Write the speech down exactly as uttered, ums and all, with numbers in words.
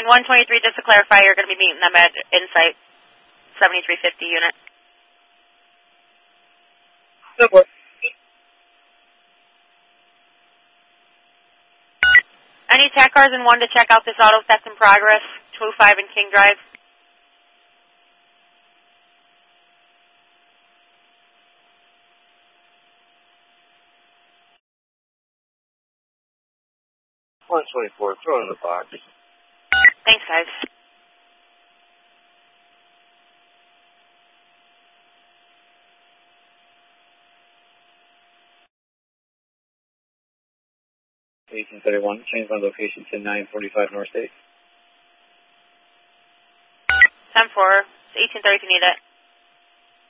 And one twenty-three, just to clarify, you're going to be meeting them at Insight, seventy-three fifty unit. Super. Any tech cars in one to check out this auto theft in progress, two oh five and King Drive? one twenty-four, throw it in the box. Thanks, guys. eighteen thirty-one, change my location to nine forty-five North State. ten four, eighteen thirty if you need it.